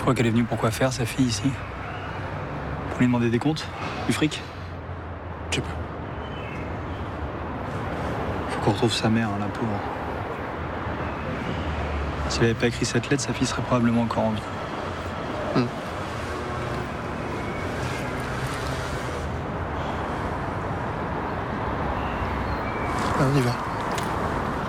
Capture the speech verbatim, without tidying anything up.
Tu crois qu'elle est venue pour quoi faire, sa fille, ici? Pour lui demander des comptes? Du fric? Je sais pas. Faut qu'on retrouve sa mère, hein, la pauvre. S'il avait pas écrit cette lettre, sa fille serait probablement encore en vie. Hum. Ah, on y va.